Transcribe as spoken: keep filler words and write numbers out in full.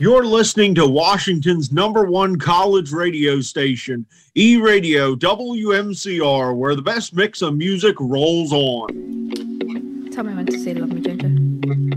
You're listening to Washington's number one college radio station, E-Radio W M C R, where the best mix of music rolls on. Tell me when to say love me, Jojo.